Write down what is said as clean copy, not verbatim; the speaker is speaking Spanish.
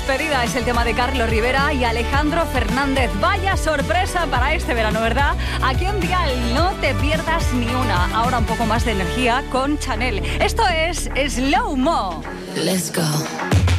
Despedida es el tema de Carlos Rivera y Alejandro Fernández. Vaya sorpresa para este verano, ¿verdad? Aquí en Dial, no te pierdas ni una. Ahora un poco más de energía con Chanel. Esto es Slow Mo. Let's go.